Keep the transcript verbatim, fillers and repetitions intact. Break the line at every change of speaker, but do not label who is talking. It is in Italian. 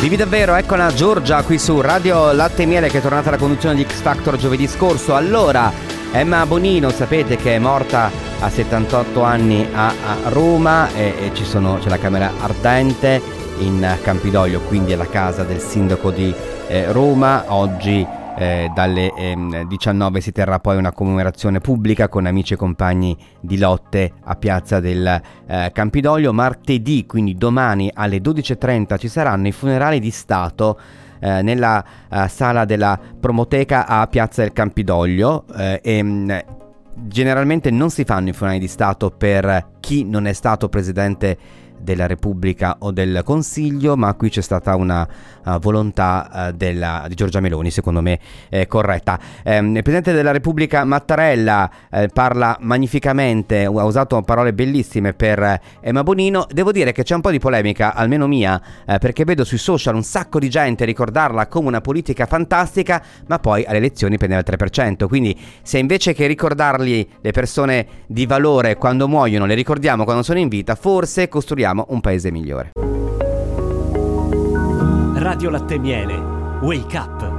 Vivi davvero, eccola Giorgia qui su Radio Latte e Miele, che è tornata alla conduzione di X Factor giovedì scorso. Allora, Emma Bonino sapete che è morta a settantotto anni a, a Roma e, e ci sono, c'è la camera ardente in Campidoglio, quindi è la casa del sindaco di eh, Roma. Oggi eh, dalle eh, diciannove si terrà poi una commemorazione pubblica con amici e compagni di lotte a piazza del eh, Campidoglio. Martedì, quindi domani alle dodici e trenta, ci saranno i funerali di Stato eh, nella uh, sala della Promoteca a piazza del Campidoglio eh, e mh, generalmente non si fanno i funerali di Stato per chi non è stato presidente della Repubblica o del Consiglio, ma qui c'è stata una uh, volontà uh, della, di Giorgia Meloni, secondo me eh, corretta. Eh, il Presidente della Repubblica Mattarella eh, parla magnificamente, ha usato parole bellissime per Emma Bonino. Devo dire che c'è un po' di polemica, almeno mia, eh, perché vedo sui social un sacco di gente ricordarla come una politica fantastica, ma poi alle elezioni prendeva il tre per cento. Quindi se invece che ricordargli le persone di valore quando muoiono, le ricordiamo quando sono in vita, forse costruiamo un paese migliore.
Radio Latte e Miele, Wake Up.